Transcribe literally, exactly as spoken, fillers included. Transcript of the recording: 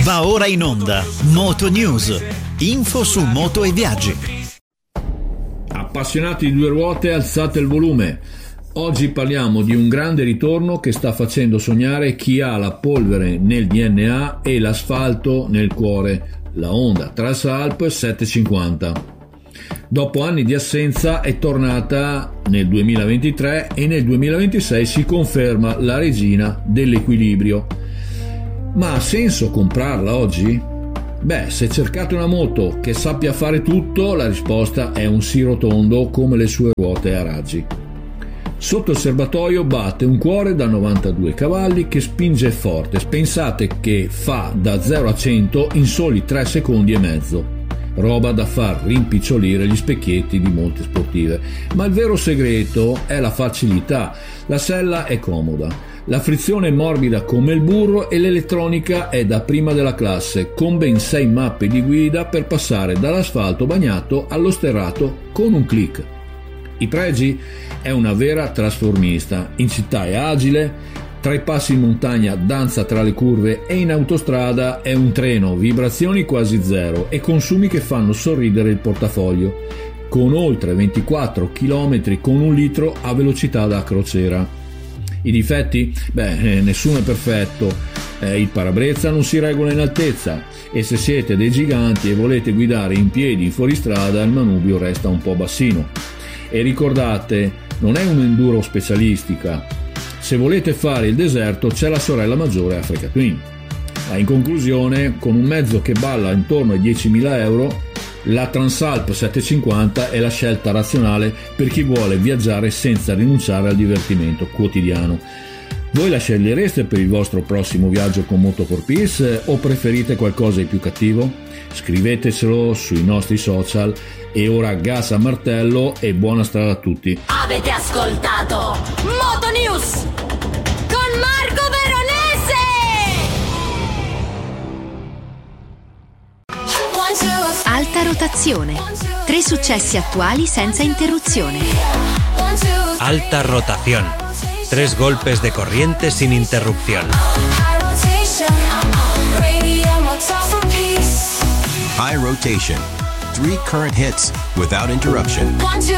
Va ora in onda Moto News, info su moto e viaggi. Appassionati di due ruote, alzate il volume. Oggi parliamo di un grande ritorno che sta facendo sognare chi ha la polvere nel D N A e l'asfalto nel cuore, la Honda Transalp settecentocinquanta. Dopo anni di assenza è tornata nel duemilaventitré e nel duemilaventisei si conferma la regina dell'equilibrio. Ma ha senso comprarla oggi? Beh, se cercate una moto che sappia fare tutto, la risposta è un sì rotondo come le sue ruote a raggi. Sotto il serbatoio batte un cuore da novantadue cavalli che spinge forte. Pensate che fa da zero a cento in soli tre secondi e mezzo. Roba da far rimpicciolire gli specchietti di molte sportive. Ma il vero segreto è la facilità. La sella è comoda, la frizione è morbida come il burro e l'elettronica è da prima della classe, con ben sei mappe di guida per passare dall'asfalto bagnato allo sterrato con un click. I pregi? È una vera trasformista. In città è agile, tra i passi in montagna danza tra le curve e in autostrada è un treno, vibrazioni quasi zero e consumi che fanno sorridere il portafoglio, con oltre ventiquattro chilometri con un litro a velocità da crociera. I difetti? Beh, eh, nessuno è perfetto. Eh, il parabrezza non si regola in altezza e se siete dei giganti e volete guidare in piedi in fuoristrada il manubrio resta un po' bassino. E ricordate, non è un'enduro specialistica. Se volete fare il deserto c'è la sorella maggiore Africa Twin. Ma in conclusione, con un mezzo che balla intorno ai diecimila euro, la Transalp settecentocinquanta è la scelta razionale per chi vuole viaggiare senza rinunciare al divertimento quotidiano. Voi la scegliereste per il vostro prossimo viaggio con Moto for Peace o preferite qualcosa di più cattivo? Scrivetecelo sui nostri social. E ora gas a martello e buona strada a tutti. Avete ascoltato Moto News con Marco Veronese. Alta rotazione. Tre successi attuali senza interruzione. Alta rotación. Tres golpes de corriente sin interrupción. High rotation. Three current hits without interruption.